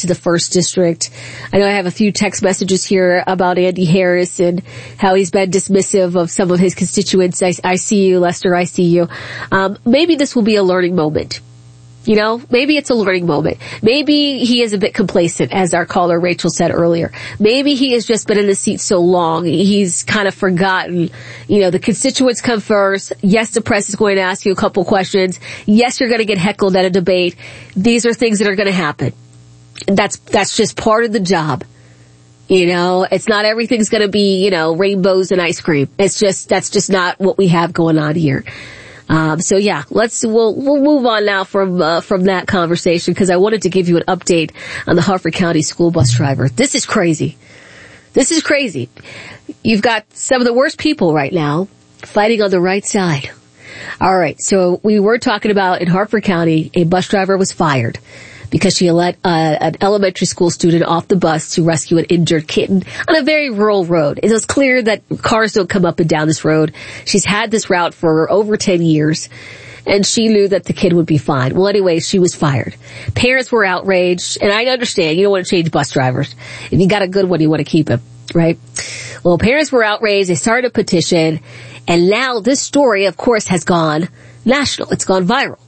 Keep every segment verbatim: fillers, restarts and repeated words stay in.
to the first district. I know I have a few text messages here about Andy Harris and how he's been dismissive of some of his constituents. I, I see you, Lester, I see you. Um, maybe this will be a learning moment. You know, maybe it's a learning moment. Maybe he is a bit complacent, as our caller Rachel said earlier. Maybe he has just been in the seat so long, he's kind of forgotten, you know, the constituents come first. Yes, the press is going to ask you a couple questions. Yes, you're going to get heckled at a debate. These are things that are going to happen. That's, that's just part of the job. You know, it's not everything's going to be, you know, rainbows and ice cream. It's just, that's just not what we have going on here. Um, so yeah, let's, we'll, we'll move on now from, uh, from that conversation because I wanted to give you an update on the Harford County school bus driver. This is crazy. This is crazy. You've got some of the worst people right now fighting on the right side. All right. So we were talking about in Harford County, a bus driver was fired because she let uh, an elementary school student off the bus to rescue an injured kitten on a very rural road. It was clear that cars don't come up and down this road. She's had this route for over ten years, and she knew that the kid would be fine. Well, anyway, she was fired. Parents were outraged, and I understand you don't want to change bus drivers. If you got a good one, you want to keep him, right? Well, parents were outraged. They started a petition, and now this story, of course, has gone national. It's gone viral.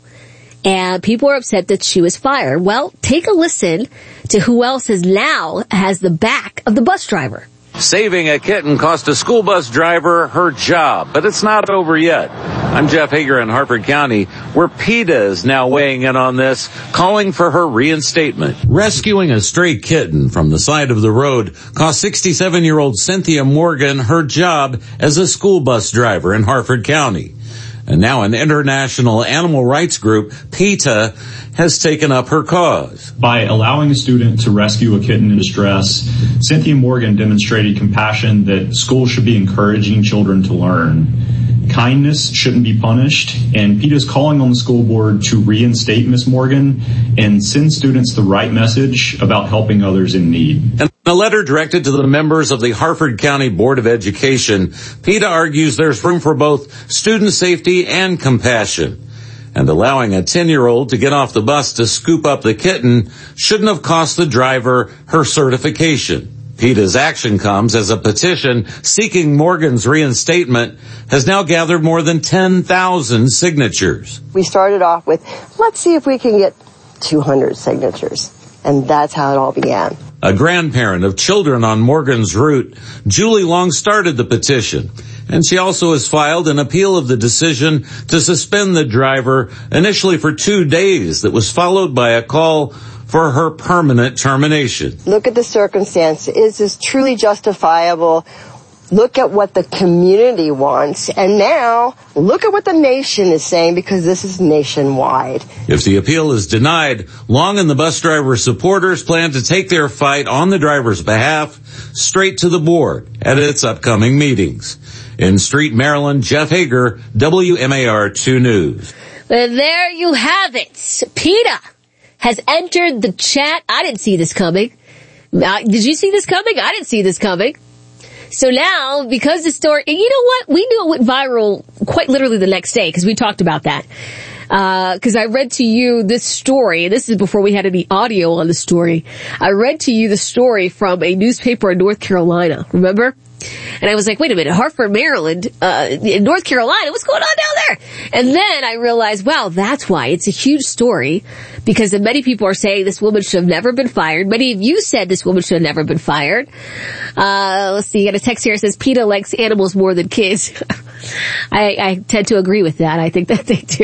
And people are upset that she was fired. Well, take a listen to who else is now has the back of the bus driver. Saving a kitten cost a school bus driver her job, but it's not over yet. I'm Jeff Hager in Harford County, where PETA is now weighing in on this, calling for her reinstatement. Rescuing a stray kitten from the side of the road cost sixty-seven-year-old Cynthia Morgan her job as a school bus driver in Harford County. And now an international animal rights group, PETA, has taken up her cause. By allowing a student to rescue a kitten in distress, Cynthia Morgan demonstrated compassion that schools should be encouraging children to learn. Kindness shouldn't be punished, and PETA is calling on the school board to reinstate Miz Morgan and send students the right message about helping others in need. In a letter directed to the members of the Harford County Board of Education, PETA argues there's room for both student safety and compassion. And allowing a ten-year-old to get off the bus to scoop up the kitten shouldn't have cost the driver her certification. PETA's action comes as a petition seeking Morgan's reinstatement has now gathered more than ten thousand signatures. We started off with, let's see if we can get two hundred signatures. And that's how it all began. A grandparent of children on Morgan's route, Julie Long started the petition. And she also has filed an appeal of the decision to suspend the driver initially for two days that was followed by a call for her permanent termination. Look at the circumstance. Is this truly justifiable? Look at what the community wants. And now, look at what the nation is saying, because this is nationwide. If the appeal is denied, Long and the bus driver supporters plan to take their fight on the driver's behalf straight to the board at its upcoming meetings. In Street, Maryland, Jeff Hager, W M A R two News. Well, there you have it. PETA has entered the chat. I didn't see this coming. Uh, did you see this coming? I didn't see this coming. So now, because the story, and you know what? We knew it went viral quite literally the next day, because we talked about that. Uh, cause I read to you this story, and this is before we had any audio on the story. I read to you the story from a newspaper in North Carolina, remember? And I was like, wait a minute, Hartford, Maryland, uh, in North Carolina, what's going on down there? And then I realized, wow, that's why. It's a huge story, because many people are saying this woman should have never been fired. Many of you said this woman should have never been fired. Uh, let's see, you got a text here that says PETA likes animals more than kids. I, I tend to agree with that. I think that they do.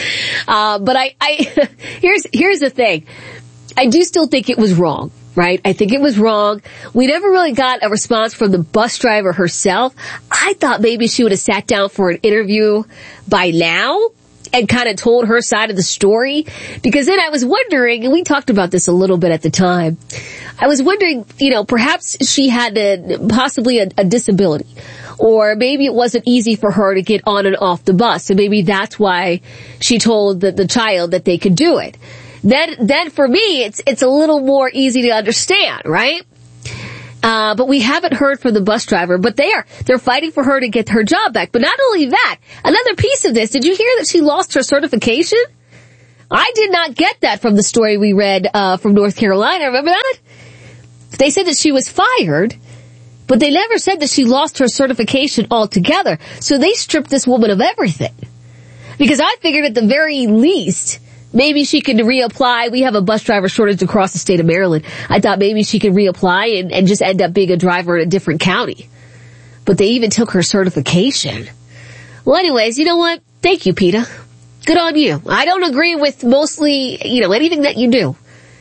Uh, but I, I, here's, here's the thing. I do still think it was wrong. Right? I think it was wrong. We never really got a response from the bus driver herself. I thought maybe she would have sat down for an interview by now and kind of told her side of the story. Because then I was wondering, and we talked about this a little bit at the time, I was wondering, you know, perhaps she had a, possibly a, a disability. Or maybe it wasn't easy for her to get on and off the bus. So maybe that's why she told the, the child that they could do it. Then, then for me, it's, it's a little more easy to understand, right? Uh, but we haven't heard from the bus driver, but they are, they're fighting for her to get her job back. But not only that, another piece of this, did you hear that she lost her certification I did not get that from the story we read uh from North Carolina. Remember that? They said that she was fired, but they never said that she lost her certification altogether. So they stripped this woman of everything. Because I figured at the very least, maybe she could reapply. We have a bus driver shortage across the state of Maryland. I thought maybe she could reapply and, and just end up being a driver in a different county. But they even took her certification. Well, anyways, you know what? Thank you, PETA. Good on you. I don't agree with mostly, you know, anything that you do.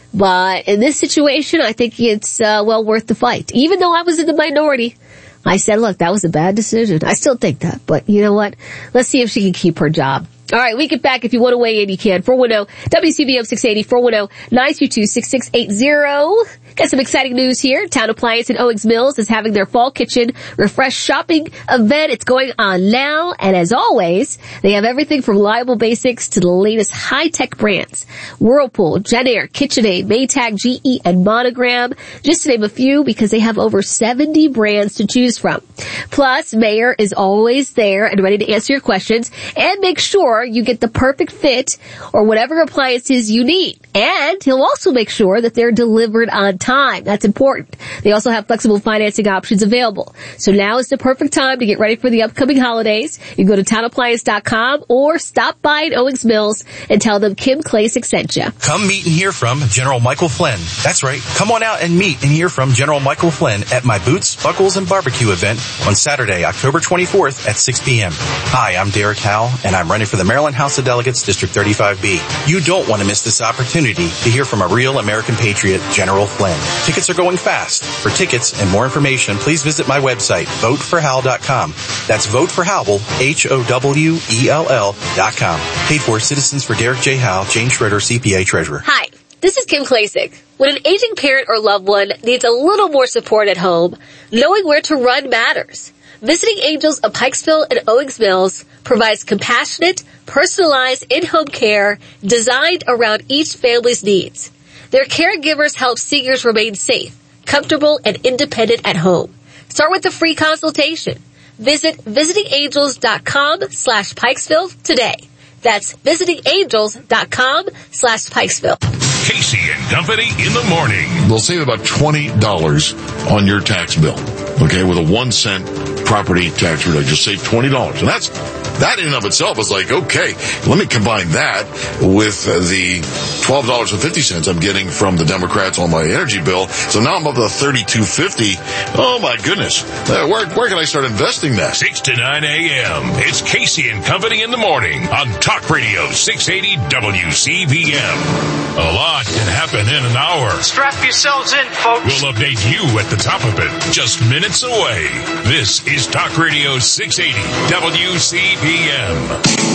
But in this situation, I think it's uh, well worth the fight. Even though I was in the minority, I said, look, that was a bad decision. I still think that. But you know what? Let's see if she can keep her job. All right, we get back. If you want to weigh in, you can. four one zero W C B M six eighty, four one zero nine two two six six eight zero. Got some exciting news here. Town Appliance in Owings Mills is having their fall kitchen refresh shopping event. It's going on now. And as always, they have everything from reliable basics to the latest high-tech brands. Whirlpool, JennAir, KitchenAid, Maytag, G E, and Monogram. Just to name a few, because they have over seventy brands to choose from. Plus, Mayor is always there and ready to answer your questions and make sure you get the perfect fit or whatever appliances you need. And he'll also make sure that they're delivered on time. That's important. They also have flexible financing options available. So now is the perfect time to get ready for the upcoming holidays. You can go to town appliance dot com or stop by at Owings Mills and tell them Kim Klacik sent you. Come meet and hear from General Michael Flynn. That's right. Come on out and meet and hear from General Michael Flynn at my Boots, Buckles, and Barbecue event on Saturday, October twenty-fourth at six p.m. Hi, I'm Derek Howell, and I'm running for the Maryland House of Delegates, District thirty-five B. You don't want to miss this opportunity to hear from a real American patriot, General Flynn. Tickets are going fast. For tickets and more information, please visit my website, vote for howell dot com. That's vote for Howell, H O W E L L dot com. Paid for Citizens for Derek J. Howell, Jane Schroeder, C P A Treasurer. Hi, this is Kim Klacik. When an aging parent or loved one needs a little more support at home, knowing where to run matters. Visiting Angels of Pikesville and Owings Mills provides compassionate, personalized in-home care designed around each family's needs. Their caregivers help seniors remain safe, comfortable, and independent at home. Start with a free consultation. Visit visiting angels dot com slash Pikesville today. That's visiting angels dot com slash Pikesville. Casey and Company in the morning. They'll save about twenty dollars on your tax bill. Okay, with a one cent property tax reduction, just save twenty dollars. And that's, that in and of itself is like, okay, let me combine that with the twelve dollars and fifty cents I'm getting from the Democrats on my energy bill. So now I'm up to thirty-two fifty. Oh my goodness. Uh, where, where can I start investing that? six to nine a.m. It's Casey and Company in the morning on Talk Radio six eighty W C B M. A lot can happen in an hour. Strap yourselves in, folks. We'll update you at the top of it, just minutes away. This is Talk Radio six eighty W C B M.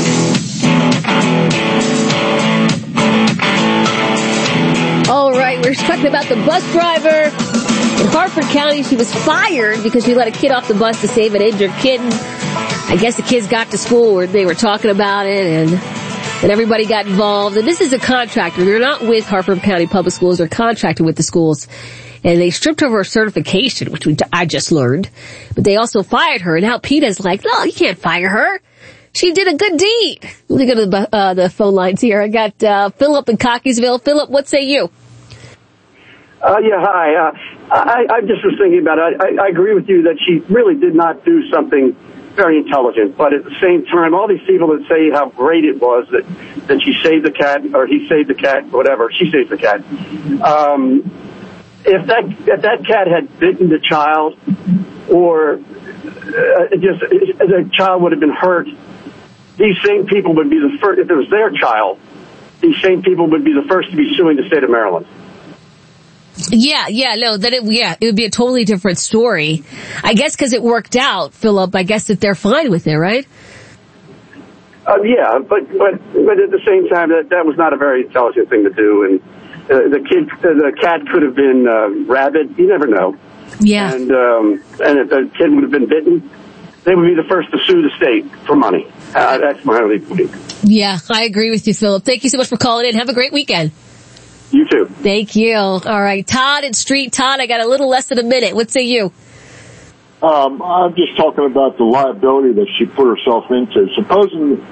All right, we're talking about the bus driver in Harford County. She was fired because she let a kid off the bus to save an injured kitten. I guess the kids got to school where they were talking about it, and and everybody got involved. And this is a contractor. They're not with Harford County Public Schools. They're contracted with the schools. And they stripped her of her certification, which we, I just learned. But they also fired her. And now PETA's like, no, you can't fire her. She did a good deed. Let me go to the, uh, the phone lines here. I got uh, Philip in Cockeysville. Philip, what say you? Uh, yeah, hi. Uh, I, I just was thinking about it. I, I agree with you that she really did not do something very intelligent. But at the same time, all these people that say how great it was that, that she saved the cat, or he saved the cat, whatever, she saved the cat. Um, if that if that cat had bitten the child, or uh, just the child would have been hurt, these same people would be the first. If it was their child, these same people would be the first to be suing the state of Maryland. Yeah, yeah, no, that it, yeah, it would be a totally different story. I guess because it worked out, Philip, I guess that they're fine with it, right? Uh, yeah, but, but, but at the same time, that, that was not a very intelligent thing to do. And uh, the kid, uh, the cat could have been, uh, rabid. You never know. Yeah. And, um, and if the kid would have been bitten, they would be the first to sue the state for money. Uh, that's my only point. Yeah, I agree with you, Philip. Thank you so much for calling in. Have a great weekend. You too. Thank you. All right. Todd and Street. Todd, I got a little less than a minute. What say you? Um, I'm just talking about the liability that she put herself into. Supposing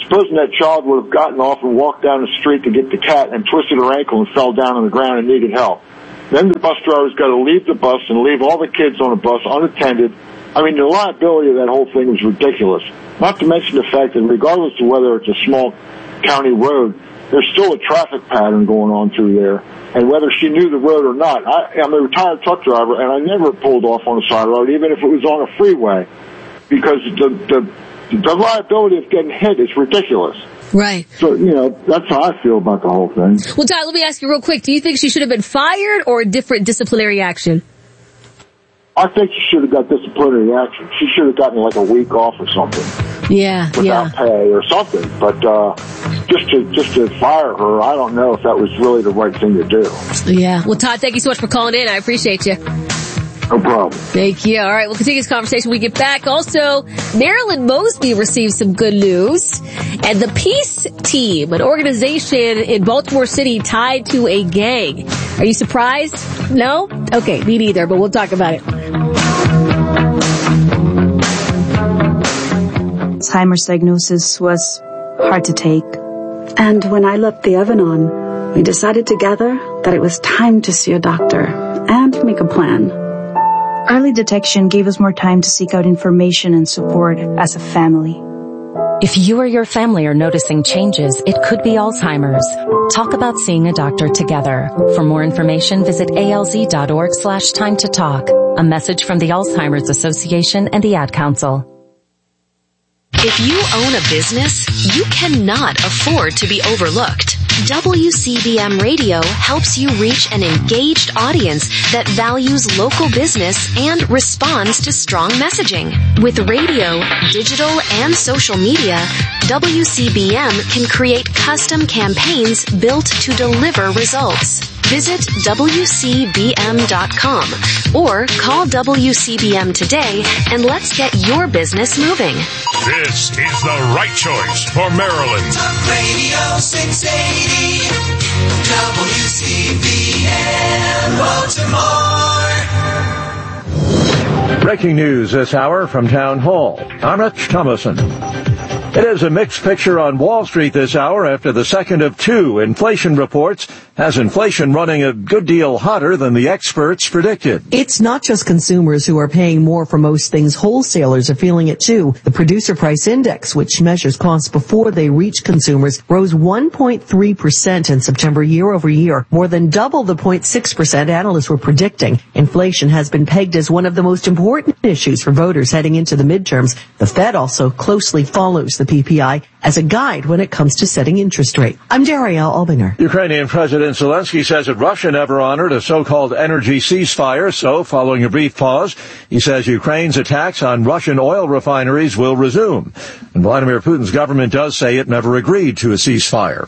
supposing that child would have gotten off and walked down the street to get the cat and twisted her ankle and fell down on the ground and needed help. Then the bus driver's got to leave the bus and leave all the kids on the bus unattended. I mean, the liability of that whole thing was ridiculous. Not to mention the fact that regardless of whether it's a small county road, there's still a traffic pattern going on through there. And whether she knew the road or not, I, I'm a retired truck driver, and I never pulled off on the side road, even if it was on a freeway, because the the, the liability of getting hit is ridiculous. Right. So, you know, that's how I feel about the whole thing. Well, Todd, let me ask you real quick. Do you think she should have been fired or a different disciplinary action? I think she should have got disciplinary action. She should have gotten like a week off or something. Yeah, without yeah. pay or something. But uh just to just to fire her, I don't know if that was really the right thing to do. Yeah. Well, Todd, thank you so much for calling in. I appreciate you. No problem. Thank you. All right, we'll continue this conversation when we get back. Also, Marilyn Mosby received some good news. And the Peace Team, an organization in Baltimore City tied to a gang. Are you surprised? No? Okay, me neither, but we'll talk about it. Alzheimer's diagnosis was hard to take. And when I left the Evanon, we decided together that it was time to see a doctor and make a plan. Early detection gave us more time to seek out information and support as a family. If you or your family are noticing changes, it could be Alzheimer's. Talk about seeing a doctor together. For more information, visit alz.org slash time to talk. A message from the Alzheimer's Association and the Ad Council. If you own a business, you cannot afford to be overlooked. W C B M Radio helps you reach an engaged audience that values local business and responds to strong messaging. With radio, digital, and social media, W C B M can create custom campaigns built to deliver results. Visit W C B M dot com or call W C B M today and let's get your business moving. This is the right choice for Maryland. Talk Radio six eighty W C B M Baltimore. Breaking news this hour from Town Hall. I'm Rich Thomason. It is a mixed picture on Wall Street this hour after the second of two inflation reports has inflation running a good deal hotter than the experts predicted. It's not just consumers who are paying more for most things. Wholesalers are feeling it too. The Producer Price Index, which measures costs before they reach consumers, rose one point three percent in September year over year, more than double the zero point six percent analysts were predicting. Inflation has been pegged as one of the most important issues for voters heading into the midterms. The Fed also closely follows the P P I as a guide when it comes to setting interest rate. I'm Darielle Albinger. Ukrainian President Zelensky says that Russia never honored a so-called energy ceasefire, so following a brief pause, he says Ukraine's attacks on Russian oil refineries will resume. And Vladimir Putin's government does say it never agreed to a ceasefire.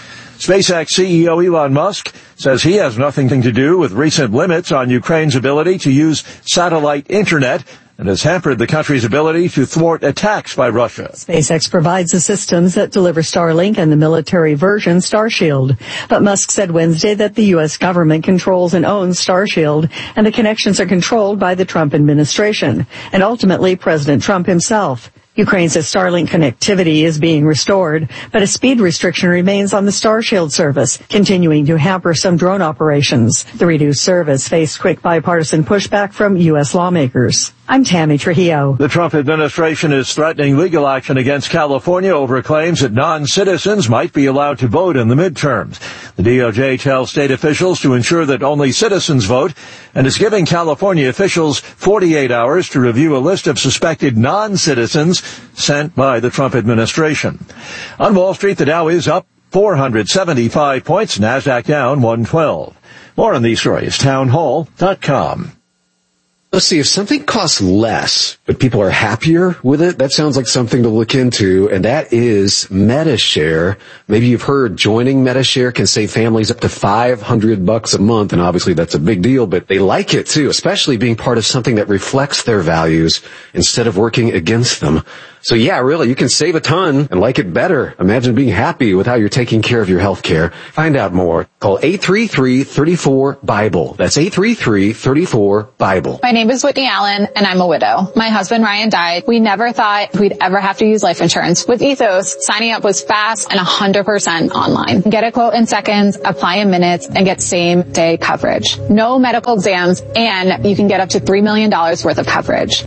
SpaceX C E O Elon Musk says he has nothing to do with recent limits on Ukraine's ability to use satellite internet and has hampered the country's ability to thwart attacks by Russia. SpaceX provides the systems that deliver Starlink and the military version Starshield. But Musk said Wednesday that the U S government controls and owns Starshield, and the connections are controlled by the Trump administration, and ultimately President Trump himself. Ukraine says Starlink connectivity is being restored, but a speed restriction remains on the Starshield service, continuing to hamper some drone operations. The reduced service faced quick bipartisan pushback from U S lawmakers. I'm Tammy Trujillo. The Trump administration is threatening legal action against California over claims that non-citizens might be allowed to vote in the midterms. The D O J tells state officials to ensure that only citizens vote and is giving California officials forty-eight hours to review a list of suspected non-citizens sent by the Trump administration. On Wall Street, the Dow is up four hundred seventy-five points, NASDAQ down one twelve. More on these stories, town hall dot com. Let's see, if something costs less, but people are happier with it, that sounds like something to look into, and that is Medi-Share. Maybe you've heard joining Medi-Share can save families up to five hundred bucks a month, and obviously that's a big deal, but they like it too, especially being part of something that reflects their values instead of working against them. So yeah, really, you can save a ton and like it better. Imagine being happy with how you're taking care of your health care. Find out more. Call eight three three, three four, BIBLE. That's eight three three, three four, BIBLE. My name is Whitney Allen, and I'm a widow. My husband, Ryan, died. We never thought we'd ever have to use life insurance. With Ethos, signing up was fast and one hundred percent online. Get a quote in seconds, apply in minutes, and get same-day coverage. No medical exams, and you can get up to three million dollars worth of coverage.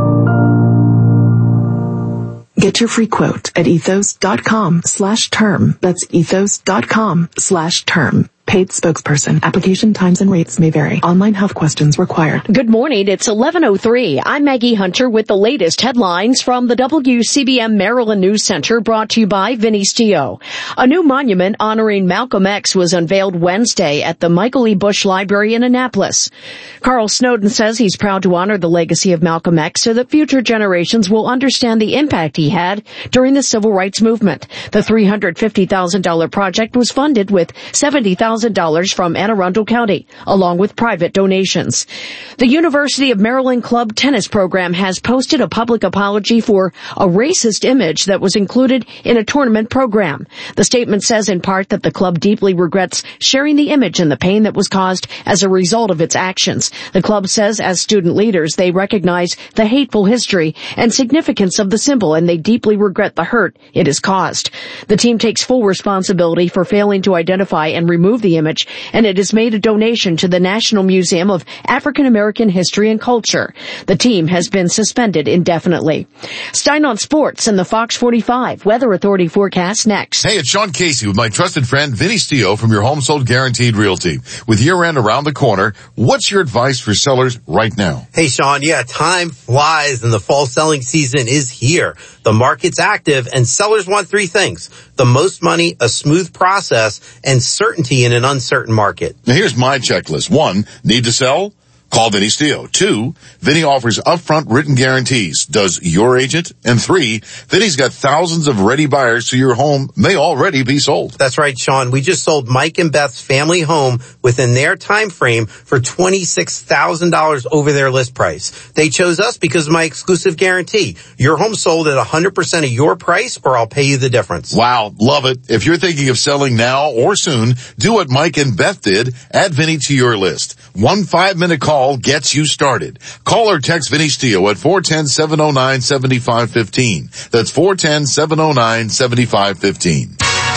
Get your free quote at ethos.com slash term. That's ethos.com slash term. Paid spokesperson. Application times and rates may vary. Online health questions required. Good morning. It's eleven oh three. I'm Maggie Hunter with the latest headlines from the W C B M Maryland News Center, brought to you by Vinny Stio. A new monument honoring Malcolm X was unveiled Wednesday at the Michael E. Bush Library in Annapolis. Carl Snowden says he's proud to honor the legacy of Malcolm X so that future generations will understand the impact he had during the civil rights movement. The three hundred fifty thousand dollars project was funded with seventy thousand dollars from Anne Arundel County, along with private donations. The University of Maryland Club tennis program has posted a public apology for a racist image that was included in a tournament program. The statement says in part that the club deeply regrets sharing the image and the pain that was caused as a result of its actions. The club says as student leaders, they recognize the hateful history and significance of the symbol, and they deeply regret the hurt it has caused. The team takes full responsibility for failing to identify and remove the image, and it has made a donation to the National Museum of African American History and Culture. The team has been suspended indefinitely. Stein on Sports and the Fox forty-five Weather Authority forecast next. Hey, it's Sean Casey with my trusted friend Vinny Stio from your Home Sold Guaranteed Realty. With year-end around the corner, what's your advice for sellers right now? Hey, Sean, yeah, time flies and the fall selling season is here. The market's active and sellers want three things: the most money, a smooth process, and certainty in an uncertain market. Now here's my checklist. One, need to sell? Call Vinny Stio. Two, Vinny offers upfront written guarantees. Does your agent? And three, Vinny's got thousands of ready buyers, so your home may already be sold. That's right, Sean. We just sold Mike and Beth's family home within their time frame for twenty-six thousand dollars over their list price. They chose us because of my exclusive guarantee. Your home sold at one hundred percent of your price, or I'll pay you the difference. Wow, love it. If you're thinking of selling now or soon, do what Mike and Beth did. Add Vinny to your list. One five-minute call gets you started. Call or text Vinny Stio at four one zero, seven oh nine, seven five one five. That's four one zero, seven oh nine, seven five one five.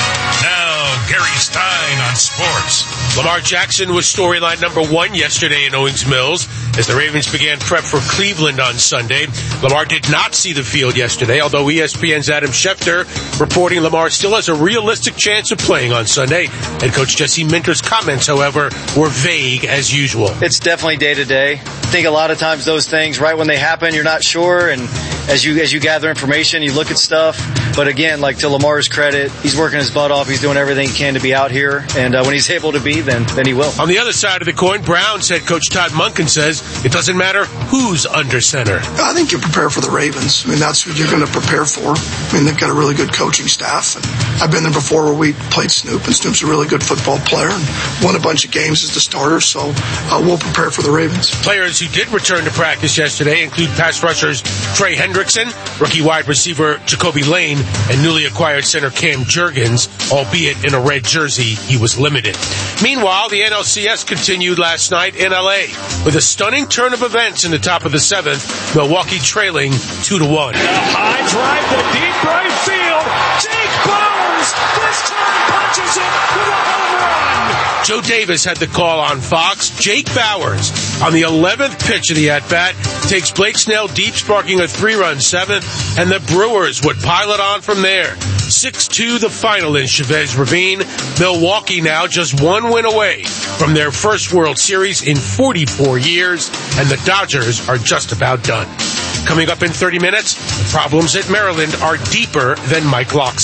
Now, Gary Stein on sports. Lamar Jackson was storyline number one yesterday in Owings Mills as the Ravens began prep for Cleveland on Sunday. Lamar did not see the field yesterday, although E S P N's Adam Schefter reporting Lamar still has a realistic chance of playing on Sunday. Head coach Jesse Minter's comments, however, were vague as usual. It's definitely day to day. I think a lot of times those things, right when they happen, you're not sure, and as you as you gather information, you look at stuff. But again, like to Lamar's credit, he's working his butt off. He's doing everything he can to be out here, and uh, when he's able to be, then then he will. On the other side of the coin, Browns head coach Todd Monken says it doesn't matter who's under center. I think you prepare for the Ravens. I mean, that's what you're going to prepare for. I mean, they've got a really good coaching staff. And I've been there before where we played Snoop, and Snoop's a really good football player and won a bunch of games as the starter, so uh, we'll prepare for the Ravens. Players who did return to practice yesterday include pass rushers Trey Hendrickson, rookie wide receiver Jacoby Lane, and newly acquired center Cam Jurgens, albeit in a red jersey, he was limited. Meanwhile, the N L C S continued last night in L A with a stunning turn of events in the top of the seventh, Milwaukee trailing two to one. A high drive to deep right field. Jake Bowers this time punches it with a home run. Joe Davis had the call on Fox. Jake Bowers, on the eleventh pitch of the at-bat, takes Blake Snell deep, sparking a three-run seventh, and the Brewers would pile it on from there. six two the final in Chavez Ravine. Milwaukee now just one win away from their first World Series in forty-four years, and the Dodgers are just about done. Coming up in thirty minutes, the problems at Maryland are deeper than Mike Locksley.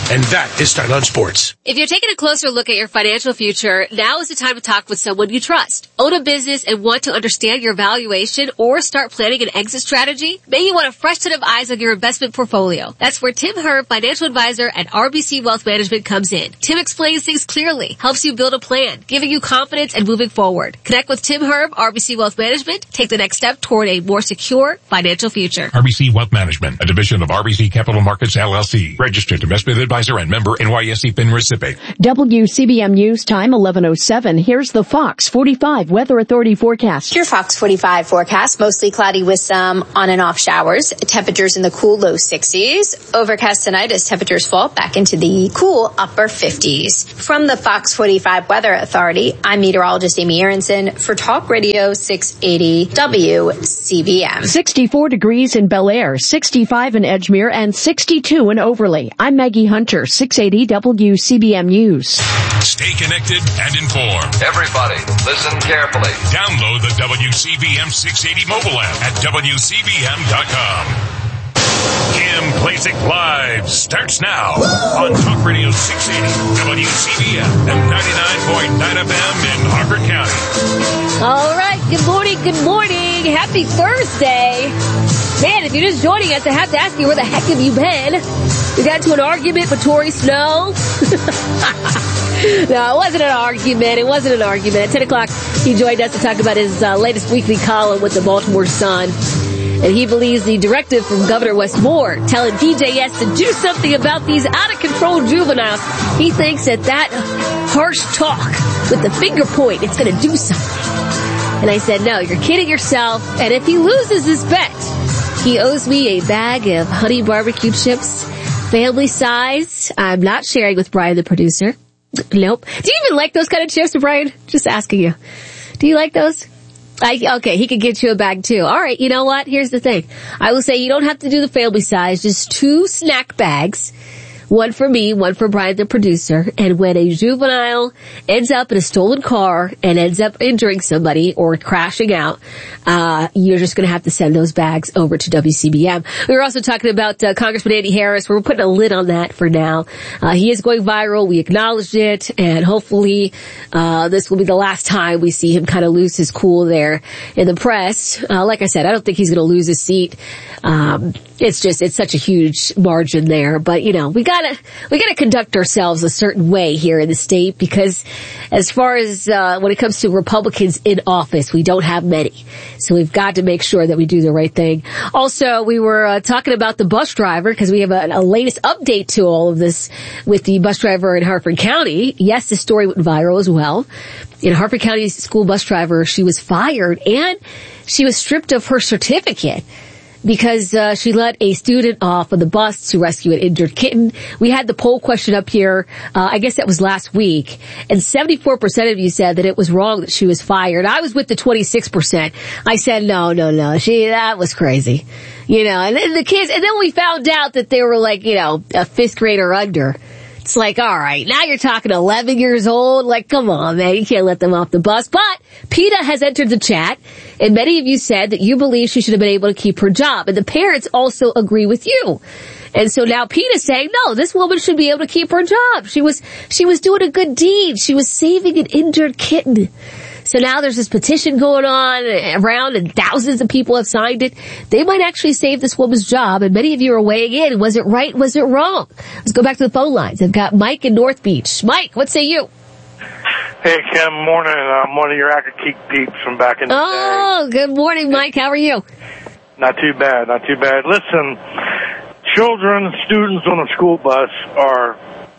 And that is Start on Sports. If you're taking a closer look at your financial future, now is the time to talk with someone you trust. Own a business and want to understand your valuation or start planning an exit strategy? Maybe you want a fresh set of eyes on your investment portfolio. That's where Tim Herb, financial advisor at R B C Wealth Management, comes in. Tim explains things clearly, helps you build a plan, giving you confidence and moving forward. Connect with Tim Herb, R B C Wealth Management. Take the next step toward a more secure financial future. R B C Wealth Management, a division of R B C Capital Markets, L L C. Registered investment advisor and member N Y S E FINRA S I P C. W C B M News time, eleven oh seven. Here's the Fox forty-five Weather Authority forecast. Your Fox forty-five forecast, mostly cloudy with some on and off showers. Temperatures in the cool low sixties. Overcast tonight as temperatures fall back into the cool upper fifties. From the Fox forty-five Weather Authority, I'm meteorologist Amy Aronson for Talk Radio six eighty W C B M. sixty-four degrees in Bel Air, sixty-five in Edgemere, and sixty-two in Overley. I'm Maggie Hunter, six eighty W C B M News. Stay connected and informed. Everybody, listen carefully. Download the W C B M six eighty mobile app at W C B M dot com. Kim Klacik Live starts now on Talk Radio six eighty W C B M and ninety-nine point nine F M in Harford County. All right. Good morning. Good morning. Happy Thursday. Man, if you're just joining us, I have to ask you, where the heck have you been? We got into an argument with Tori Snow. No, it wasn't an argument. It wasn't an argument. At ten o'clock, he joined us to talk about his uh, latest weekly column with the Baltimore Sun. And he believes the directive from Governor Wes Moore telling D J S to do something about these out-of-control juveniles, he thinks that that harsh talk with the finger point, it's going to do something. And I said, no, you're kidding yourself. And if he loses this bet, he owes me a bag of honey barbecue chips, family size. I'm not sharing with Brian, the producer. Nope. Do you even like those kind of chips, Brian? Just asking you. Do you like those? I, okay, he could get you a bag too. All right, you know what? Here's the thing. I will say you don't have to do the family size, just two snack bags. One for me, one for Brian, the producer. And when a juvenile ends up in a stolen car and ends up injuring somebody or crashing out, uh, you're just going to have to send those bags over to W C B M. We were also talking about uh, Congressman Andy Harris. We're putting a lid on that for now. Uh, he is going viral. We acknowledged it. And hopefully, uh, this will be the last time we see him kind of lose his cool there in the press. Uh, like I said, I don't think he's going to lose his seat. Um, it's just, it's such a huge margin there. But, you know, we gotta, we gotta conduct ourselves a certain way here in the state because as far as, uh, when it comes to Republicans in office, we don't have many. So we've got to make sure that we do the right thing. Also, we were uh, talking about the bus driver because we have a, a latest update to all of this with the bus driver in Harford County. Yes, the story went viral as well. In Harford County school bus driver, she was fired and she was stripped of her certificate because uh, she let a student off of the bus to rescue an injured kitten. We had the poll question up here, uh, I guess that was last week, and seventy-four percent of you said that it was wrong that she was fired. I was with the twenty-six percent. I said, no, no, no, she, that was crazy. You know, and then the kids, and then we found out that they were like, you know, a fifth grade or under. It's like, all right, now you're talking eleven years old. Like, come on, man, you can't let them off the bus. But PETA has entered the chat, and many of you said that you believe she should have been able to keep her job. And the parents also agree with you. And so now PETA's saying, no, this woman should be able to keep her job. She was, she was doing a good deed. She was saving an injured kitten. So now there's this petition going on around and thousands of people have signed it. They might actually save this woman's job, and many of you are weighing in. Was it right? Was it wrong? Let's go back to the phone lines. I've got Mike in North Beach. Mike, what say you? Hey, Kim, morning. I'm one of your Active Geek peeps from back in the oh, day. Oh, good morning, Mike. How are you? Not too bad, not too bad. Listen, children, students on a school bus are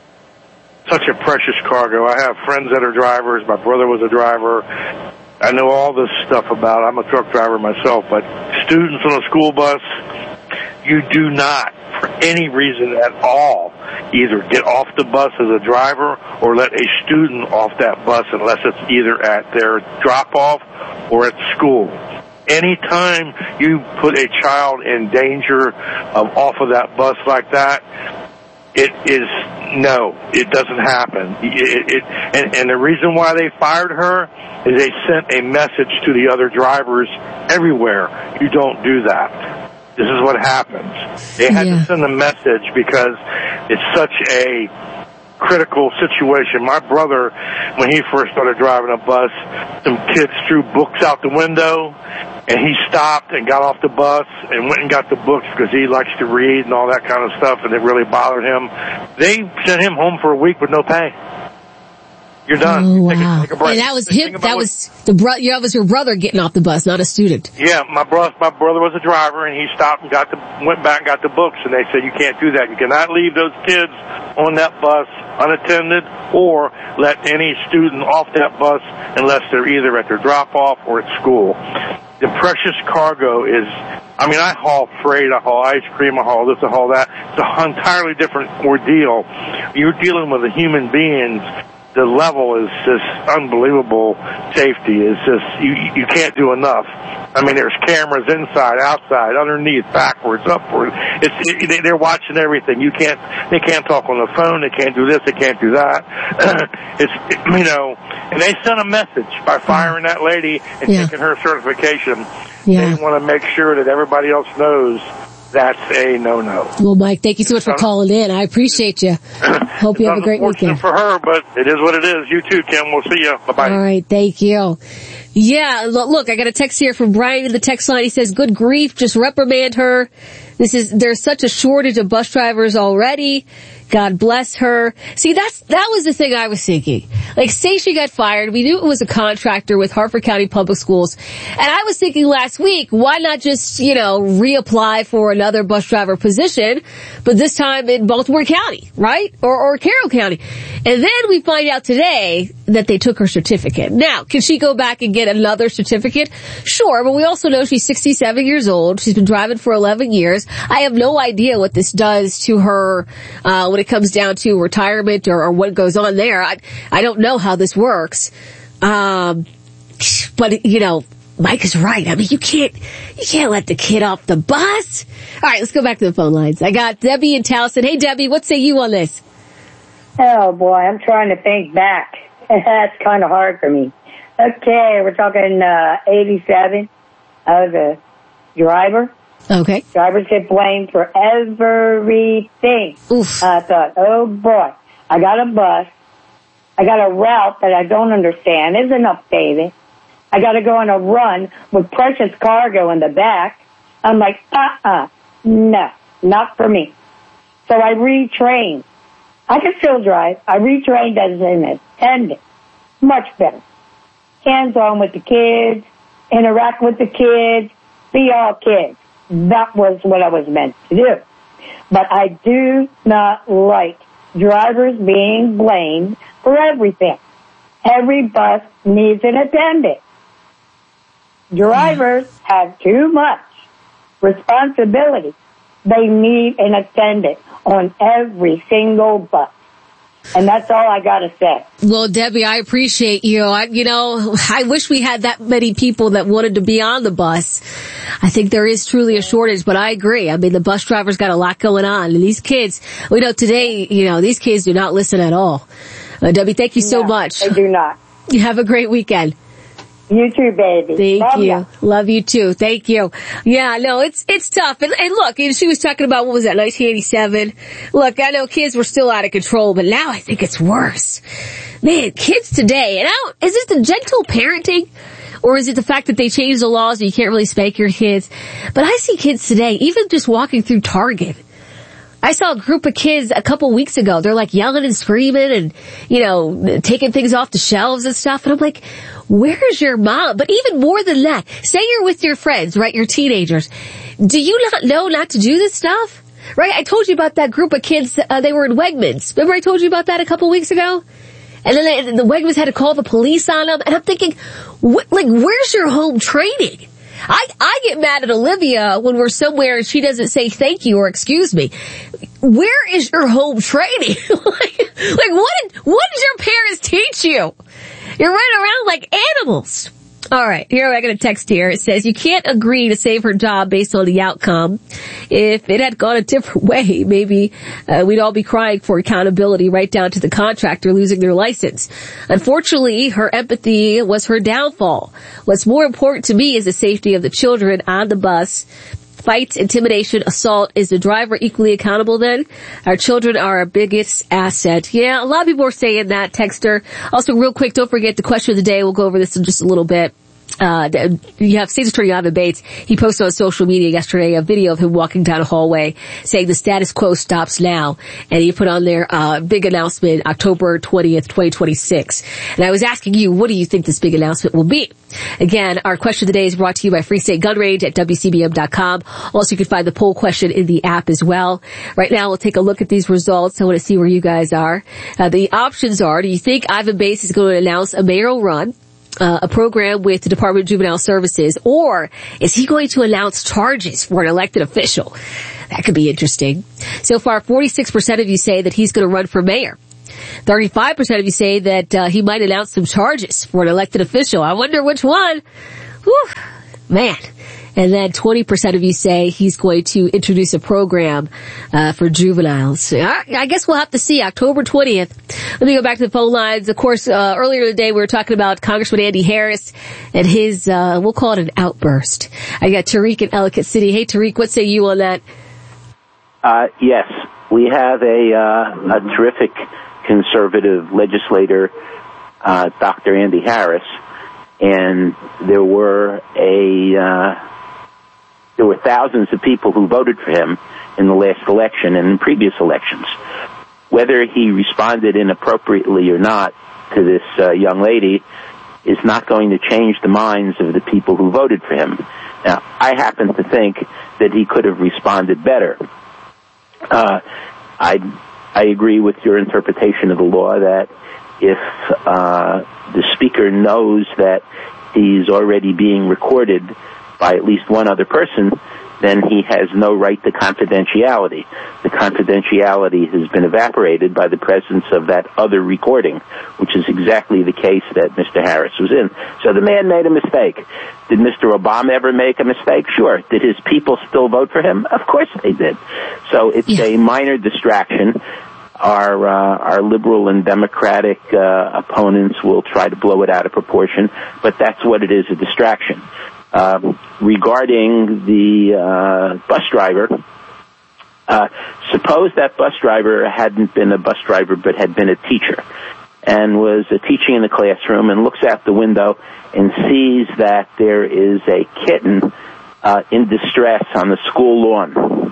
such a precious cargo. I have friends that are drivers. My brother was a driver. I know all this stuff about it. I'm a truck driver myself, but students on a school bus, you do not, for any reason at all, either get off the bus as a driver or let a student off that bus unless it's either at their drop-off or at school. Anytime you put a child in danger of off of that bus like that, it is, no, it doesn't happen. It, it, and, and the reason why they fired her is they sent a message to the other drivers everywhere. You don't do that. this is what happens. They had Yeah. to send a message because it's such a critical situation. My brother, when he first started driving a bus, some kids threw books out the window, and he stopped and got off the bus and went and got the books because he likes to read and all that kind of stuff, and it really bothered him. They sent him home for a week with no pay. You're done. Oh, Take a- wow. take a break. And that was Think him. about That what- was the bro. Yeah, that was your brother getting off the bus, not a student. Yeah, my brother, my brother was a driver, and he stopped and got the, went back and got the books, and they said you can't do that. You cannot leave those kids on that bus unattended, or let any student off that bus unless they're either at their drop-off or at school. The precious cargo is, I mean, I haul freight, I haul ice cream, I haul this, I haul that. It's an entirely different ordeal. You're dealing with a human being. The level is just unbelievable. Safety is just, you, you can't do enough. I mean, there's cameras inside, outside, underneath, backwards, upward. It's, it, they're watching everything. You can't, they can't talk on the phone, they can't do this, they can't do that. It's, you know, and they sent a message by firing that lady and Yeah. taking her certification. Yeah. They want to make sure that everybody else knows that's a no-no. Well, Mike, thank you so much for calling in. I appreciate you. Hope you have a great Unfortunate weekend. for her, but it is what it is. You too, Kim. We'll see you. Bye-bye. All right, thank you. Yeah, lo- look, I got a text here from Brian in the text line. He says, good grief, just reprimand her. This is, there's such a shortage of bus drivers already. God bless her. See, that's, that was the thing I was thinking. Like, say she got fired. We knew it was a contractor with Harford County Public Schools. And I was thinking last week, why not just, you know, reapply for another bus driver position, but this time in Baltimore County, right? Or, or Carroll County. And then we find out today that they took her certificate. Now, can she go back and get another certificate? Sure, but we also know she's sixty-seven years old. She's been driving for eleven years. I have no idea what this does to her, uh, when it comes down to retirement or, or what goes on there. I, I don't know how this works. Um, but, you know, Mike is right. I mean, you can't, you can't let the kid off the bus. All right, let's go back to the phone lines. I got Debbie in Towson. Hey, Debbie, what say you on this? Oh boy, I'm trying to think back. That's kind of hard for me. Okay, we're talking, uh, eighty-seven. I was a driver. Okay. Drivers get blamed for everything. Oof. I thought, oh boy, I got a bus. I got a route that I don't understand, isn't updated. I got to go on a run with precious cargo in the back. I'm like, uh-uh, no, not for me. So I retrained. I can still drive. I retrained as an attendant. Much better. Hands-on with the kids, interact with the kids, be all kids. That was what I was meant to do. But I do not like drivers being blamed for everything. Every bus needs an attendant. Drivers have too much responsibility. They need an attendant on every single bus. And that's all I gotta say. Well, Debbie, I appreciate you. I, you know, I wish we had that many people that wanted to be on the bus. I think there is truly a shortage, but I agree. I mean, the bus drivers got a lot going on. And these kids, we know today, you know, these kids do not listen at all. Uh, Debbie, thank you so No, much. they do not. You have a great weekend. You too, baby. Thank Love you. ya. Love you too. Thank you. Yeah, no, it's, it's tough. And, and look, and she was talking about, what was that, nineteen eighty-seven? Look, I know kids were still out of control, but now I think it's worse. Man, kids today, and I don't, is it the gentle parenting? Or is it the fact that they changed the laws and you can't really spank your kids? But I see kids today, even just walking through Target. I saw a group of kids a couple weeks ago. They're like yelling and screaming and, you know, taking things off the shelves and stuff. And I'm like, where's your mom? But even more than that, say you're with your friends, right? Your teenagers. Do you not know not to do this stuff? Right? I told you about that group of kids. Uh, they were in Wegmans. Remember I told you about that a couple weeks ago? And then they, the Wegmans had to call the police on them. And I'm thinking, what, like, where's your home training? I, I get mad at Olivia when we're somewhere and she doesn't say thank you or excuse me. Where is your home training? like, like what did, what did your parents teach you? You're running around like animals. All right, here I got a text here. It says, you can't agree to save her job based on the outcome. If it had gone a different way, maybe uh, we'd all be crying for accountability right down to the contractor losing their license. Unfortunately, her empathy was her downfall. What's more important to me is the safety of the children on the bus fights, intimidation, assault. Is the driver equally accountable then? Our children are our biggest asset. Yeah, a lot of people are saying that, Texter. Also, real quick, don't forget the question of the day. We'll go over this in just a little bit. Uh, you have State's Attorney Ivan Bates. He posted on social media yesterday a video of him walking down a hallway saying the status quo stops now. And he put on there, uh, big announcement, October twentieth, twenty twenty-six. And I was asking you, what do you think this big announcement will be? Again, our question of the day is brought to you by Free State Gun Range at W C B M dot com. Also, you can find the poll question in the app as well. Right now, we'll take a look at these results. I want to see where you guys are. Uh, the options are, do you think Ivan Bates is going to announce a mayoral run? Uh, a program with the Department of Juvenile Services, or is he going to announce charges for an elected official? That could be interesting. So far, forty-six percent of you say that he's going to run for mayor. thirty-five percent of you say that uh, he might announce some charges for an elected official. I wonder which one. Whew, man. And then twenty percent of you say he's going to introduce a program uh, for juveniles. I, I guess we'll have to see. October twentieth. Let me go back to the phone lines. Of course, uh, earlier today we were talking about Congressman Andy Harris and his, uh, we'll call it an outburst. I got Tariq in Ellicott City. Hey, Tariq, what say you on that? Uh, yes, we have a, uh, a terrific conservative legislator, uh, Doctor Andy Harris, and there were a, uh, There were thousands of people who voted for him in the last election and in previous elections. Whether he responded inappropriately or not to this uh, young lady is not going to change the minds of the people who voted for him. Now, I happen to think that he could have responded better. Uh, I, I agree with your interpretation of the law that if uh, the speaker knows that he's already being recorded by at least one other person, then he has no right to confidentiality. The confidentiality has been evaporated by the presence of that other recording, which is exactly the case that Mister Harris was in. So the man made a mistake. Did Mister Obama ever make a mistake? Sure. Did his people still vote for him? Of course they did. So it's yeah. a minor distraction. Our uh, our liberal and democratic uh, opponents will try to blow it out of proportion, but that's what it is, a distraction. Uh, regarding the uh, bus driver, uh, suppose that bus driver hadn't been a bus driver but had been a teacher and was uh, teaching in the classroom and looks out the window and sees that there is a kitten uh, in distress on the school lawn.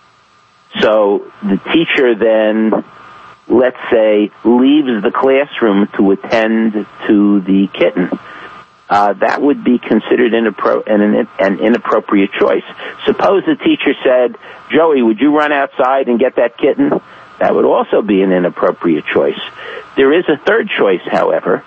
So the teacher then, let's say, leaves the classroom to attend to the kitten. Uh, that would be considered inappro- an, an inappropriate choice. Suppose the teacher said, Joey, would you run outside and get that kitten? That would also be an inappropriate choice. There is a third choice, however,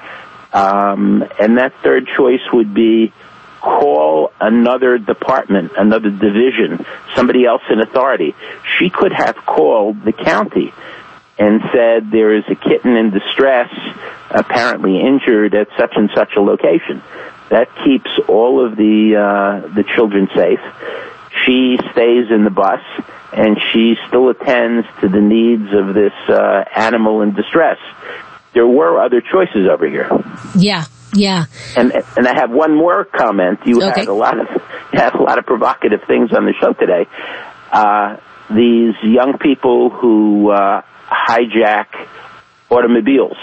um, and that third choice would be call another department, another division, somebody else in authority. She could have called the county and said there is a kitten in distress, apparently injured at such and such a location. That keeps all of the uh, the children safe. She stays in the bus, and she still attends to the needs of this uh, animal in distress. There were other choices over here. Yeah, yeah. And and I have one more comment. You okay. had a lot of you had a lot of provocative things on the show today. Uh, these young people who uh, hijack automobiles.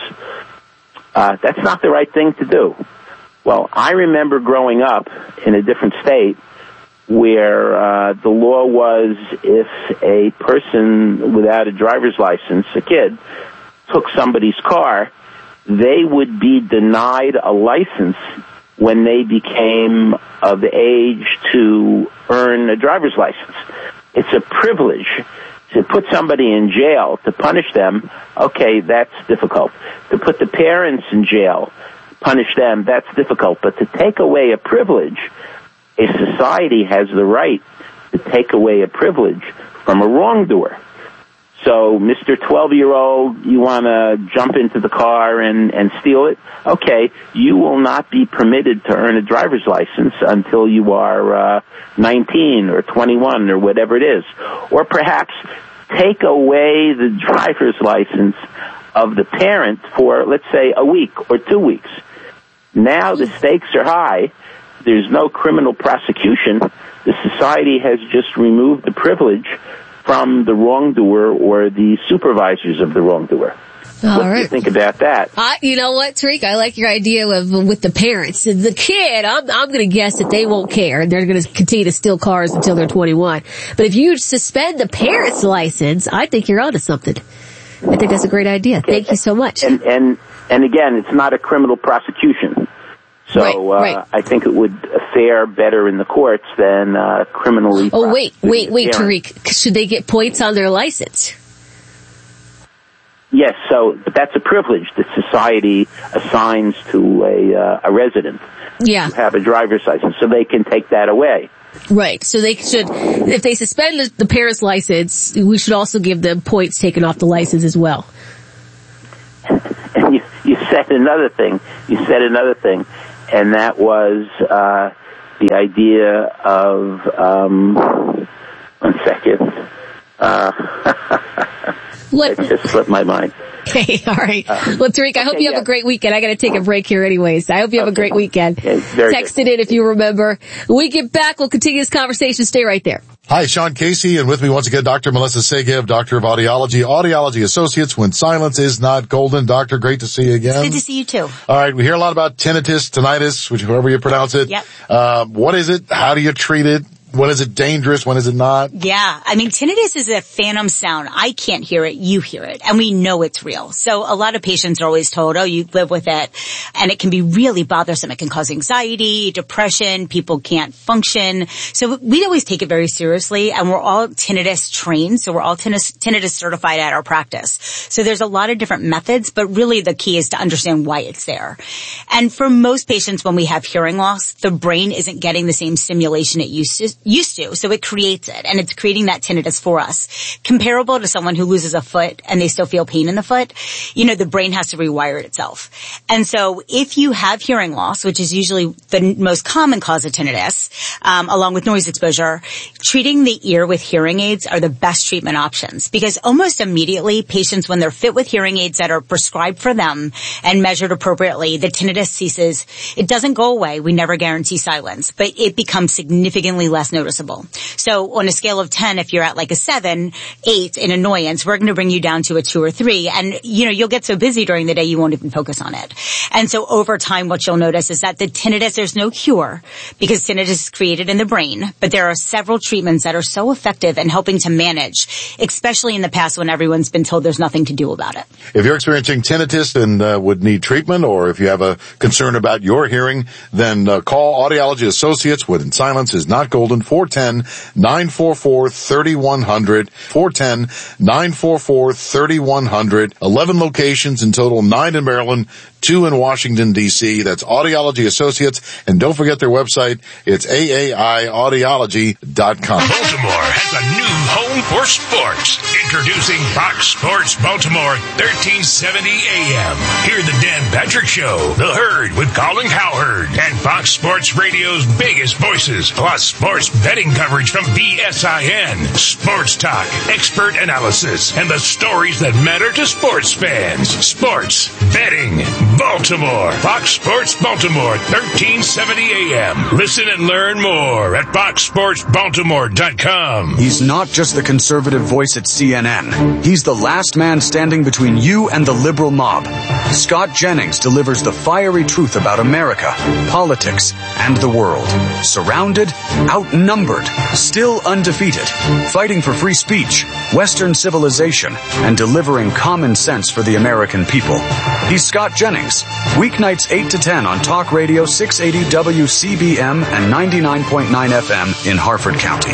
Uh, that's not the right thing to do. Well, I remember growing up in a different state where uh, the law was if a person without a driver's license, a kid, took somebody's car, they would be denied a license when they became of age to earn a driver's license. It's a privilege. To put somebody in jail, to punish them, okay, that's difficult. To put the parents in jail, punish them, that's difficult. But to take away a privilege, a society has the right to take away a privilege from a wrongdoer. So, Mister twelve-year-old, you want to jump into the car and, and steal it? Okay, you will not be permitted to earn a driver's license until you are uh, nineteen or twenty-one or whatever it is. Or perhaps take away the driver's license of the parent for, let's say, a week or two weeks. Now the stakes are high. there's no criminal prosecution. The society has just removed the privilege from the wrongdoer or the supervisors of the wrongdoer. All what right. do you think about that? Uh, you know what, Tariq? I like your idea of with the parents. The kid, I'm, I'm going to guess that they won't care. They're going to continue to steal cars until they're twenty-one. But if you suspend the parents' license, I think you're onto something. I think that's a great idea. Okay. Thank you so much. And, and, and again, it's not a criminal prosecution. So, right, right. Uh, I think it would fare better in the courts than, uh, criminally. Oh, wait, wait, wait, parents. Tariq. Should they get points on their license? Yes, so, but that's a privilege that society assigns to a, uh, a resident. Yeah. To have a driver's license, so they can take that away. Right. So they should, if they suspend the parents' license, we should also give them points taken off the license as well. And you, you said another thing. You said another thing, and that was, uh, the idea of, um, one second. Uh, What? It just slipped my mind. Okay, all right. Uh, well, Tariq, I hope okay, you have yeah. a great weekend. I got to take a break here anyways. I hope you have okay. a great weekend. Yeah, Text good. it in if you remember. When we get back, we'll continue this conversation. Stay right there. Hi, Sean Casey, and with me once again, Doctor Melissa Segev, Doctor of Audiology, Audiology Associates, when silence is not golden. Doctor, great to see you again. It's good to see you too. All right, we hear a lot about tinnitus, tinnitus, which however you pronounce it. Yep. Uh, what is it? How do you treat it? When is it dangerous? When is it not? Yeah. I mean, tinnitus is a phantom sound. I can't hear it. You hear it. And we know it's real. So a lot of patients are always told, oh, you live with it. And it can be really bothersome. It can cause anxiety, depression. People can't function. So we always take it very seriously. And we're all tinnitus trained. So we're all tinnitus, tinnitus certified at our practice. So there's a lot of different methods, but really the key is to understand why it's there. And for most patients, when we have hearing loss, the brain isn't getting the same stimulation it used to. used to, so it creates it, and it's creating that tinnitus for us. Comparable to someone who loses a foot and they still feel pain in the foot, you know, the brain has to rewire itself. And so if you have hearing loss, which is usually the most common cause of tinnitus, um, along with noise exposure, treating the ear with hearing aids are the best treatment options, because almost immediately, patients, when they're fit with hearing aids that are prescribed for them and measured appropriately, the tinnitus ceases. It doesn't go away. We never guarantee silence, but it becomes significantly less noticeable. So on a scale of ten, if you're at like a seven, eight in annoyance, we're going to bring you down to a two or three. And, you know, you'll get so busy during the day, you won't even focus on it. And so over time, what you'll notice is that the tinnitus, there's no cure because tinnitus is created in the brain, but there are several treatments that are so effective in helping to manage, especially in the past when everyone's been told there's nothing to do about it. If you're experiencing tinnitus and uh, would need treatment, or if you have a concern about your hearing, then uh, call Audiology Associates when silence is not golden. four one zero, nine four four, three one zero zero, four one zero, nine four four, three one zero zero. eleven locations in total, nine in Maryland, two in Washington, D C. That's Audiology Associates. And don't forget their website. It's A A I audiology dot com. Baltimore has a new home for sports. Introducing Fox Sports Baltimore, thirteen seventy A M. Hear the Dan Patrick Show, The Herd with Colin Cowherd, and Fox Sports Radio's biggest voices, plus sports betting coverage from B S I N, sports talk, expert analysis, and the stories that matter to sports fans. Sports betting Baltimore. Fox Sports Baltimore, thirteen seventy A M. Listen and learn more at fox sports baltimore dot com. He's not just the conservative voice at C N N. He's the last man standing between you and the liberal mob. Scott Jennings delivers the fiery truth about America, politics, and the world. Surrounded, outnumbered, still undefeated, fighting for free speech, Western civilization, and delivering common sense for the American people. He's Scott Jennings. Weeknights eight to ten on Talk Radio six eighty W C B M and ninety-nine point nine F M in Harford County.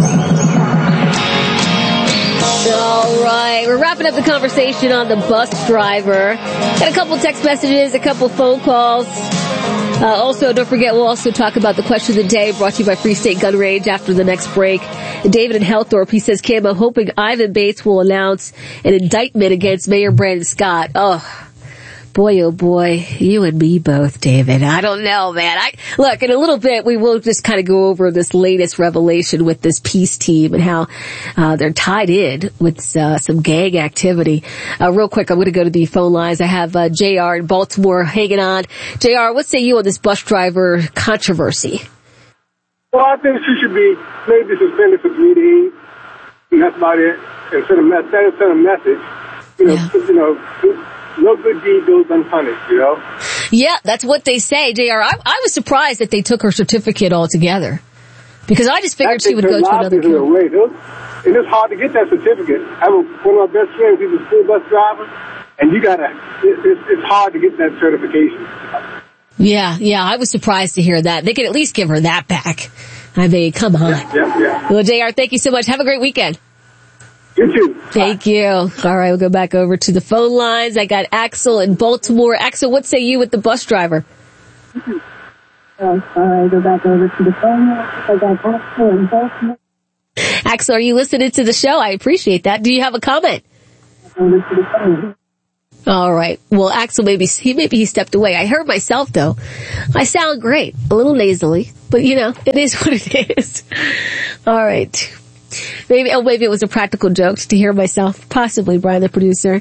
All right, we're wrapping up the conversation on the bus driver. Got a couple text messages, a couple phone calls. Uh, also, don't forget, we'll also talk about the question of the day brought to you by Free State Gun Range after the next break. David in Hellthorpe, he says, Kim, I'm hoping Ivan Bates will announce an indictment against Mayor Brandon Scott. Oh, Boy, oh boy, you and me both, David. I don't know, man. I look, in a little bit, we will just kind of go over this latest revelation with this peace team and how uh, they're tied in with uh, some gang activity. Uh, real quick, I'm going to go to the phone lines. I have uh, J R in Baltimore hanging on. J R, what say you on this bus driver controversy? Well, I think she should be maybe suspended for three days, and that's about it. And send a, me- send a message. You know, yeah. you know. No good deed goes unpunished, you know? Yeah, that's what they say, J R. I, I was surprised that they took her certificate altogether. Because I just figured she would go to another county. It was, it is hard to get that certificate. I have one of my best friends, he's a school bus driver, and you gotta, it, it's, it's hard to get that certification. Yeah, yeah, I was surprised to hear that. They could at least give her that back. I mean, come on. Yeah, yeah, yeah. Well, J R, thank you so much. Have a great weekend. You too. Thank you. All right, we'll go back over to the phone lines. I got Axel in Baltimore. Axel, what say you with the bus driver? Uh, all right, go back over to the phone lines. I got Axel in Baltimore. Axel, are you listening to the show? I appreciate that. Do you have a comment? Over to the phone. All right. Well, Axel, maybe he maybe he stepped away. I heard myself, though. I sound great. A little nasally. But, you know, it is what it is. All right. Maybe, oh, maybe it was a practical joke to hear myself. Possibly, Brian, the producer.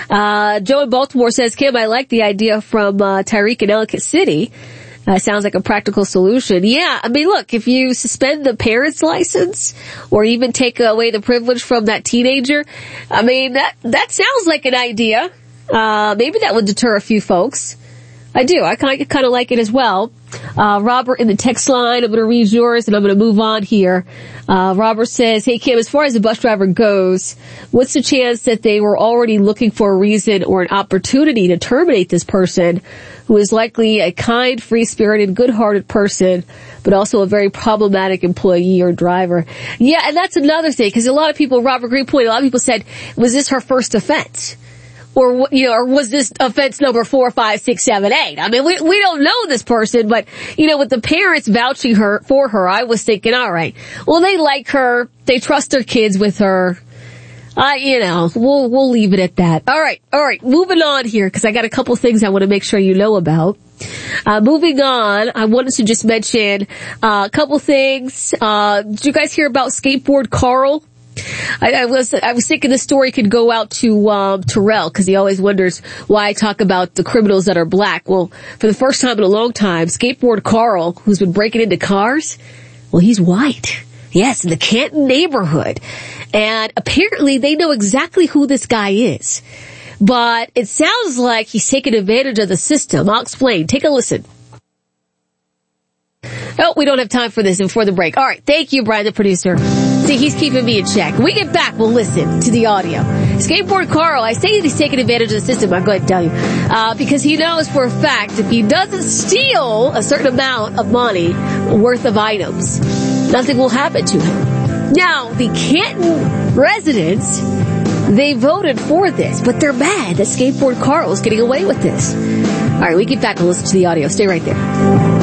Uh, Joe in Baltimore says, Kim, I like the idea from, uh, Tyreek in Ellicott City. Uh, sounds like a practical solution. Yeah, I mean, look, if you suspend the parent's license or even take away the privilege from that teenager, I mean, that, that sounds like an idea. Uh, maybe that would deter a few folks. I do. I kind of, kind of like it as well. Uh, Robert in the text line, I'm going to read yours and I'm going to move on here. Uh, Robert says, hey Kim, as far as the bus driver goes, what's the chance that they were already looking for a reason or an opportunity to terminate this person who is likely a kind, free-spirited, good-hearted person, but also a very problematic employee or driver? Yeah, and that's another thing, because a lot of people, Robert, great point, a lot of people said, was this her first offense? Or, you know, or was this offense number four, five, six, seven, eight? I mean, we, we don't know this person, but, you know, with the parents vouching her, for her, I was thinking, all right, well, they like her, they trust their kids with her. Uh, you know, we'll, we'll leave it at that. All right, all right, moving on here, because I got a couple things I want to make sure you know about. Uh, moving on, I wanted to just mention, uh, a couple things. Uh, did you guys hear about Skateboard Carl? I, I was I was thinking the story could go out to um, Terrell, because he always wonders why I talk about the criminals that are black. Well, for the first time in a long time, Skateboard Carl, who's been breaking into cars, well, he's white. Yes, in the Canton neighborhood. And apparently they know exactly who this guy is. But it sounds like he's taking advantage of the system. I'll explain. Take a listen. Oh, we don't have time for this before the break. All right. Thank you, Brian, the producer. See, he's keeping me in check. When we get back, we'll listen to the audio. Skateboard Carl, I say that he's taking advantage of the system. I'm going to tell you. Uh, because he knows for a fact if he doesn't steal a certain amount of money worth of items, nothing will happen to him. Now, the Canton residents, they voted for this, but they're mad that Skateboard Carl is getting away with this. All right, we get back and listen to the audio. Stay right there.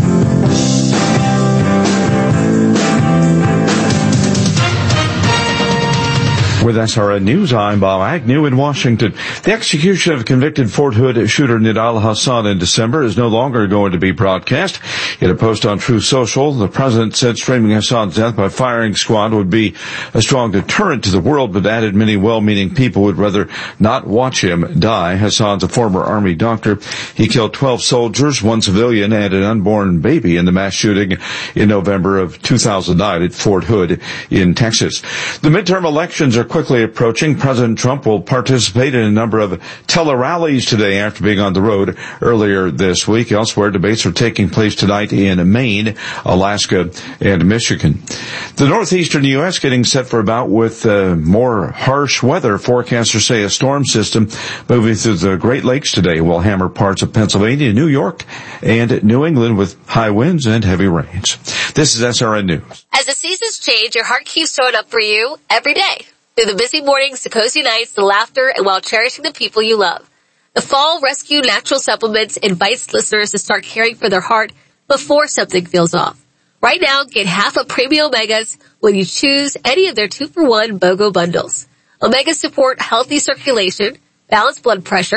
With S R N News, I'm Bob Agnew in Washington. The execution of convicted Fort Hood shooter Nidal Hassan in December is no longer going to be broadcast. In a post on Truth Social, the president said streaming Hassan's death by firing squad would be a strong deterrent to the world, but added many well-meaning people would rather not watch him die. Hassan's a former Army doctor. He killed twelve soldiers, one civilian, and an unborn baby in the mass shooting in November of two thousand nine at Fort Hood in Texas. The midterm elections are quickly approaching. President Trump will participate in a number of tele-rallies today after being on the road earlier this week. Elsewhere, debates are taking place tonight in Maine, Alaska, and Michigan. The northeastern U S getting set for a bout with uh, more harsh weather. Forecasters say a storm system moving through the Great Lakes today will hammer parts of Pennsylvania, New York, and New England with high winds and heavy rains. This is S R N News. As the seasons change, your heart keeps showing up for you every day. Through the busy mornings, the cozy nights, the laughter, and while cherishing the people you love. The Fall Rescue Natural Supplements invites listeners to start caring for their heart before something feels off. Right now, get half of Premium Omegas when you choose any of their two for one BOGO bundles. Omegas support healthy circulation, balance blood pressure,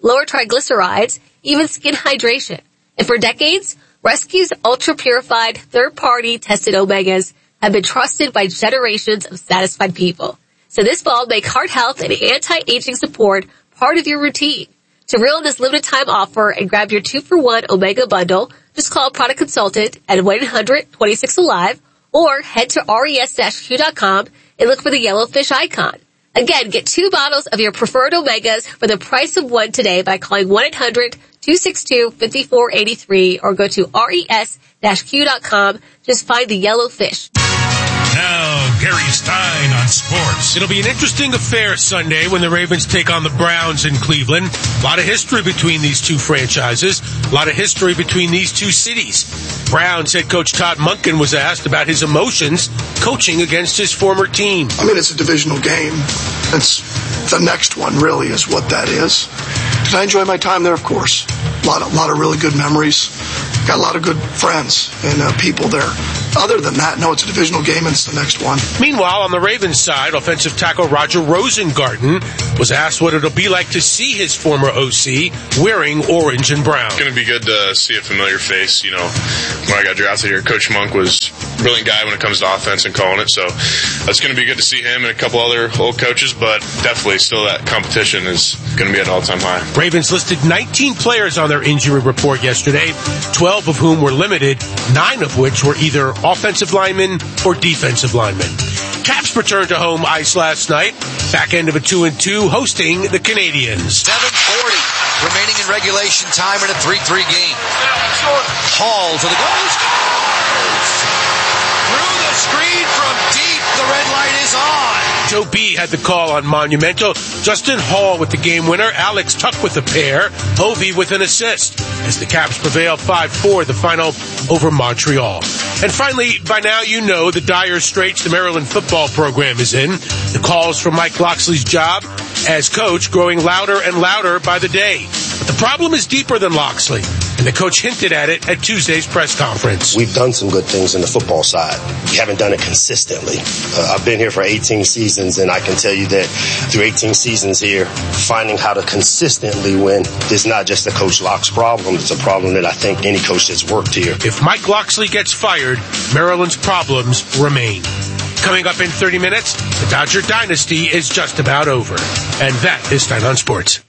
lower triglycerides, even skin hydration. And for decades, Rescue's ultra-purified, third-party tested omegas have been trusted by generations of satisfied people. So this fall, make heart health and anti-aging support part of your routine. To reel this limited time offer and grab your two for one Omega bundle, just call a product consultant at one eight hundred twenty-six alive or head to res dash q dot com and look for the yellow fish icon. Again, get two bottles of your preferred Omegas for the price of one today by calling one eight hundred two six two five four eight three or go to res dash q dot com. Just find the yellow fish. Now, Gary Stein on sports. It'll be an interesting affair Sunday when the Ravens take on the Browns in Cleveland. A lot of history between these two franchises. A lot of history between these two cities. Browns head coach Todd Monken was asked about his emotions coaching against his former team. I mean, it's a divisional game. It's the next one, really, is what that is. Did I enjoy my time there? Of course. A lot of, lot of really good memories. Got a lot of good friends and uh, people there. Other than that, no, it's a divisional game and it's the next one. Meanwhile, on the Ravens side, offensive tackle Roger Rosengarten was asked what it'll be like to see his former O C wearing orange and brown. It's going to be good to see a familiar face. You know, when I got drafted here, Coach Monk was a brilliant guy when it comes to offense and calling it. So it's going to be good to see him and a couple other old coaches, but definitely still that competition is going to be at an all-time high. Ravens listed nineteen players on their injury report yesterday, twelve of whom were limited, nine of which were either offensive linemen or defensive linemen. Caps returned to home ice last night, back end of a two and two, hosting the Canadians. seven forty remaining in regulation time in a three three game. Hall to the goal. Through the screen from deep, the red light is on. Joe B had the call on Monumental. Justin Hall with the game winner. Alex Tuck with the pair. Hovey with an assist. As the Caps prevail five four, the final over Montreal. And finally, by now you know the dire straits the Maryland football program is in. The calls for Mike Locksley's job as coach growing louder and louder by the day. But the problem is deeper than Locksley, and the coach hinted at it at Tuesday's press conference. We've done some good things in the football side. We haven't done it consistently. Uh, I've been here for eighteen seasons, and I can tell you that through eighteen seasons here, finding how to consistently win is not just a Coach Locke's problem. It's a problem that I think any coach that's worked here. If Mike Locksley gets fired, Maryland's problems remain. Coming up in thirty minutes, the Dodger dynasty is just about over. And that is Stein on Sports.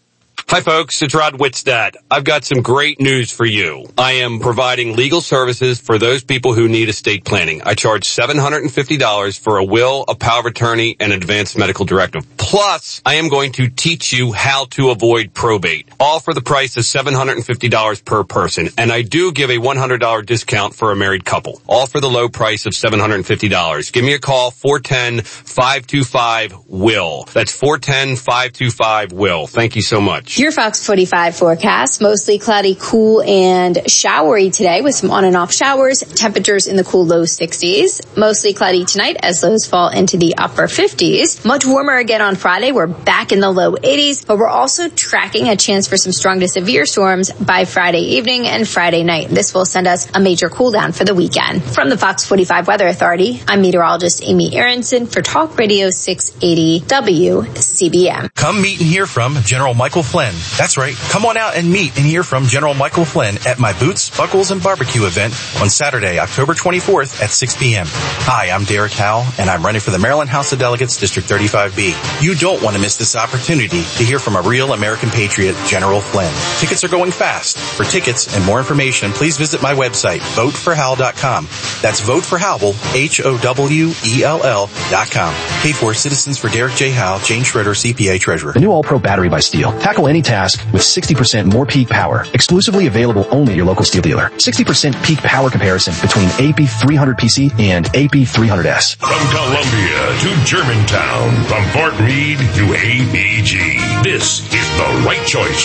Hi folks, it's Rod Whitstad. I've got some great news for you. I am providing legal services for those people who need estate planning. I charge seven hundred fifty dollars for a will, a power of attorney, and an advanced medical directive. Plus, I am going to teach you how to avoid probate. All for the price of seven hundred fifty dollars per person. And I do give a one hundred dollars discount for a married couple. All for the low price of seven hundred fifty dollars. Give me a call, four one zero, five two five, W I L L. That's four one zero, five two five, W I L L. Thank you so much. Your Fox forty-five forecast, mostly cloudy, cool, and showery today with some on and off showers. Temperatures in the cool low sixties. Mostly cloudy tonight as lows fall into the upper fifties. Much warmer again on Friday. We're back in the low eighties, but we're also tracking a chance for some strong to severe storms by Friday evening and Friday night. This will send us a major cool down for the weekend. From the Fox forty-five Weather Authority, I'm meteorologist Amy Aronson for Talk Radio six eighty W C B M. Come meet and hear from General Michael Flynn. That's right. Come on out and meet and hear from General Michael Flynn at my Boots, Buckles, and Barbecue event on Saturday, October twenty-fourth at six p.m. Hi, I'm Derek Howell, and I'm running for the Maryland House of Delegates, District thirty-five B. You don't want to miss this opportunity to hear from a real American patriot, General Flynn. Tickets are going fast. For tickets and more information, please visit my website, vote for howell dot com. That's vote for Howell, H O W E L L dot com. Paid for Citizens for Derek J. Howell, Jane Schroeder, C P A Treasurer. The new All-Pro battery by Steel. Tackle any task with sixty percent more peak power. Exclusively available only at your local Steel dealer. sixty percent peak power comparison between A P three hundred P C and A P three hundred S. From Columbia to Germantown, from Fort Meade to A B G, this is the right choice.